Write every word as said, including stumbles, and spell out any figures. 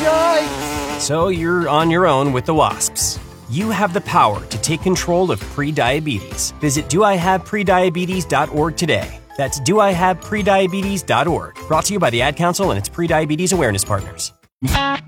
Yikes! So you're on your own with the wasps. You have the power to take control of prediabetes. Visit do I have prediabetes dot org today. That's do I have prediabetes dot org. Brought to you by the Ad Council and its Prediabetes Awareness Partners.